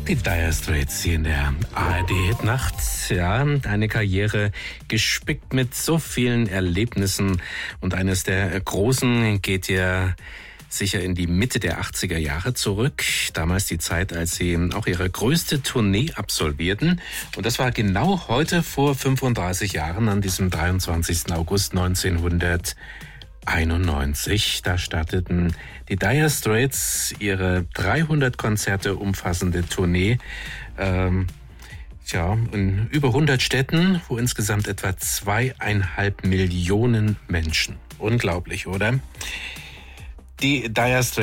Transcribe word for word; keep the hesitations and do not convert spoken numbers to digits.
Die Dire Straits hier in der A R D-Hitnacht. Ja, eine Karriere gespickt mit so vielen Erlebnissen. Und eines der großen geht ja sicher in die Mitte der achtziger Jahre zurück. Damals die Zeit, als sie auch ihre größte Tournee absolvierten. Und das war genau heute vor fünfunddreißig Jahren, an diesem dreiundzwanzigsten August neunzehnhunderteinundneunzig. Da starteten die Dire Straits ihre dreihundert Konzerte umfassende Tournee. Ähm, tja, in über hundert Städten, wo insgesamt etwa zweieinhalb Millionen Menschen. Unglaublich, oder? Die Dire Straits